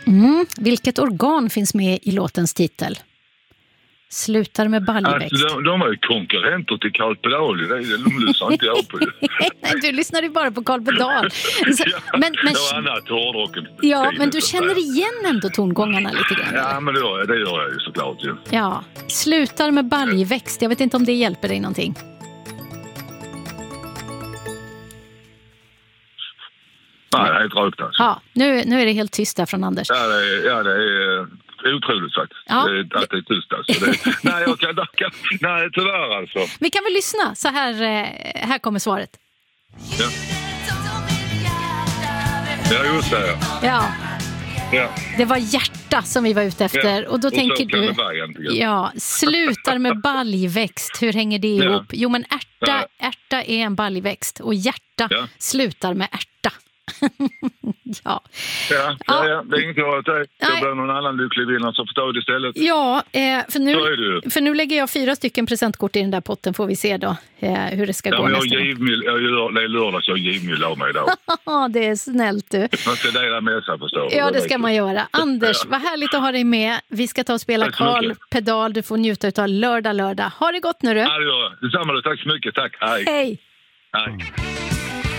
Vilket organ finns med i låtens titel? Slutar med baljväxt. Alltså, de är ju konkurrenter till Carl Pedal. De lyssnar inte jag på. Nej, du lyssnar ju bara på Carl Pedal. Men det var annat hårdrocken. Ja, men du känner igen ändå tongångarna lite grann. Ja, men det gör jag ju såklart. Ja, slutar med baljväxt. Jag vet inte om det hjälper dig någonting. Nej, det är helt rökt alltså. Ja, nu är det helt tyst där från Anders. Ja, det är otroligt faktiskt. Ja. Att det är tyst alltså. Nej, tyvärr alltså. Vi kan väl lyssna. Så här kommer svaret. Ja, just det. Ja. Ja. Det var hjärta som vi var ute efter. Och då tänker du, slutar med baljväxt. Hur hänger det ihop? Jo, men ärta är en baljväxt. Och hjärta slutar med ärta. Ja, det är inget att säga. Det blir någon annan lycklig vinnare som förstår det istället. Ja, för nu lägger jag 4 stycken presentkort i den där potten, får vi se då hur det ska gå nästa gång. Det är lördag så jag givmild av mig idag. Det är snällt du. Man ska dela med sig, förstår du. Ja, det ska man göra. Anders, vad härligt att ha dig med. Vi ska ta och spela Carl Pedal. Du får njuta av lördag. Ha det gott nu du. Ja, det gör jag. Detsamma, tack så mycket. Tack. Hej. Hej. Hej.